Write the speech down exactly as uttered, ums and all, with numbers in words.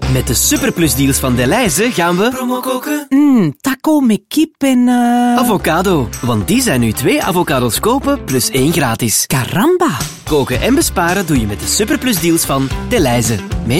Met de superplusdeals van Delhaize gaan we promo koken. Mm, taco met kip en... Uh... avocado. Want die zijn nu twee avocados kopen plus één gratis. Caramba. Koken en besparen doe je met de superplusdeals van Delhaize. Meer